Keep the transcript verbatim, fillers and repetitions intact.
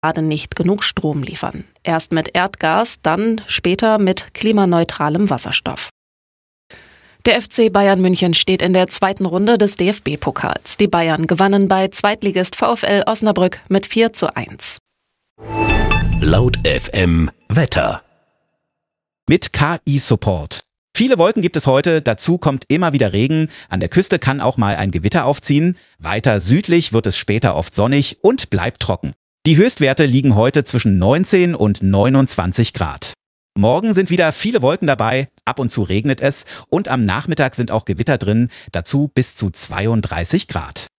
gerade nicht genug Strom liefern. Erst mit Erdgas, dann später mit klimaneutralem Wasserstoff. Der F C Bayern München steht in der zweiten Runde des D F B-Pokals. Die Bayern gewannen bei Zweitligist VfL Osnabrück mit vier zu eins. Laut F M Wetter. Mit K I-Support. Viele Wolken gibt es heute, dazu kommt immer wieder Regen. An der Küste kann auch mal ein Gewitter aufziehen. Weiter südlich wird es später oft sonnig und bleibt trocken. Die Höchstwerte liegen heute zwischen neunzehn und neunundzwanzig Grad. Morgen sind wieder viele Wolken dabei, ab und zu regnet es und am Nachmittag sind auch Gewitter drin, dazu bis zu zweiunddreißig Grad.